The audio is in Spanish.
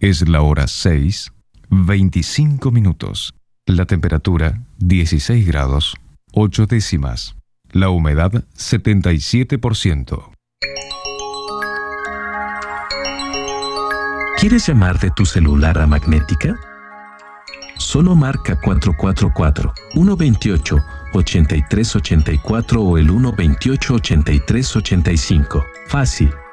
Es la hora 6:25. La temperatura 16 grados 8 décimas. La humedad 77%. ¿Quieres llamar de tu celular a Magnética? Solo marca 444-128-8384 o el 128-8385. Fácil.